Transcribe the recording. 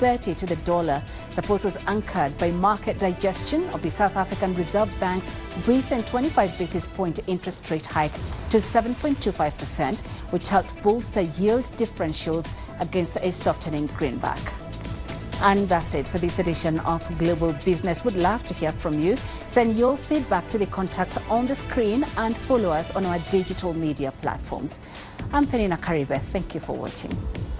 30 to the dollar. Support was anchored by market digestion of the South African Reserve Bank's recent 25 basis point interest rate hike to 7.25%, which helped bolster yield differentials against a softening greenback. And that's it for this edition of Global Business. Would love to hear from you. Send your feedback to the contacts on the screen and follow us on our digital media platforms. I'm Penina Karibe. Thank you for watching.